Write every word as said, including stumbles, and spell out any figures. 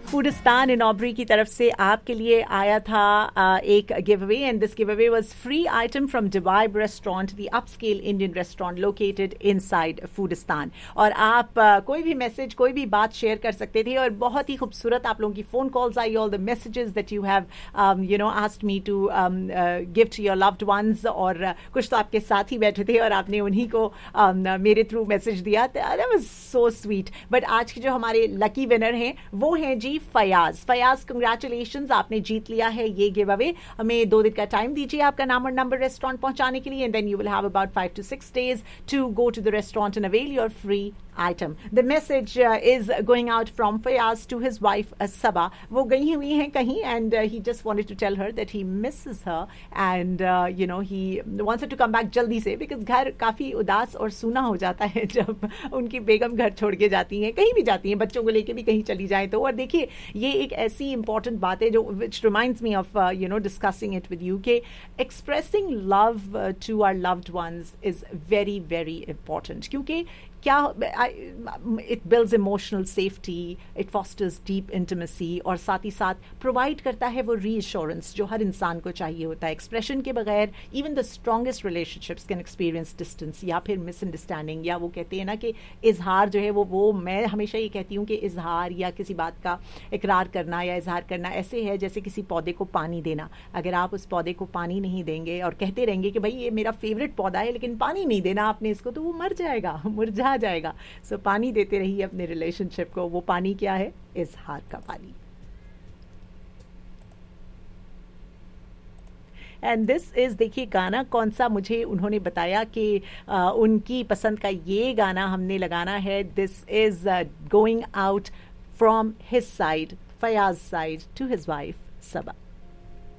फूडिस्तान इन Aubree की तरफ से आपके लिए आया था uh, एक give away, and this give away was free item from डिवाइब restaurant, the upscale Indian restaurant located inside फूडिस्तान. और आप uh, कोई भी मैसेज, कोई भी बात शेयर कर सकते थे, और बहुत ही खूबसूरत आप लोगों की phone calls I, all the messages that you have you know asked me to give to your loved ones. और uh, कुछ तो आपके साथ ही बैठे थे और आपने उन्हीं को um, मेरे थ्रू मैसेज दिया. That was so sweet. But आज के जो हमारे लकी विनर हैं वो हैं जी फयाज. फयाज, कंग्रेचुलेशंस, आपने जीत लिया है ये गिव अवे. हमें दो दिन का टाइम दीजिए आपका नाम और नंबर रेस्टोरेंट पहुंचाने के लिए, and then you will have about five to six days to go to the restaurant and avail your free item. The message uh, is going out from Fayaz to his wife uh, Saba. वो गई हुई हैं कहीं, and uh, he just wanted to tell her that he misses her, and uh, you know he wants her to come back जल्दी से, because घर काफी उदास और सूना हो जाता है जब उनकी बेगम घर छोड़ के जाती हैं, कहीं भी जाती हैं, बच्चों को लेके भी कहीं चली जाए तो. और देखिए ये एक ऐसी इंपॉर्टेंट बात है जो which reminds me of uh, you know discussing it with you, कि expressing love uh, to our loved ones is very very important. क्योंकि क्या it builds emotional safety, it fosters deep intimacy, और साथ ही साथ provide करता है वो reassurance जो हर इंसान को चाहिए होता है. एक्सप्रेशन के बगैर even the strongest relationships can experience distance या फिर मिसअंडरस्टैंडिंग, या वो कहते हैं ना कि इजहार जो है वो वो मैं हमेशा ये कहती हूँ कि इजहार या किसी बात का इकरार करना या इजहार करना ऐसे है जैसे किसी पौधे को पानी देना. अगर आप उस पौधे को पानी नहीं देंगे और कहते रहेंगे कि भाई ये मेरा फेवरेट पौधा है लेकिन पानी नहीं देना आपने इसको, तो वो मर जाएगा, मुरझा जाएगा. सो so, पानी देते रहिए अपने रिलेशनशिप को. वो पानी क्या है? इजहार का पानी. एंड दिस इज, देखिए गाना कौन सा, मुझे उन्होंने बताया कि uh, उनकी पसंद का ये गाना हमने लगाना है. This is going out from his side, Fayaz side, to his wife Saba.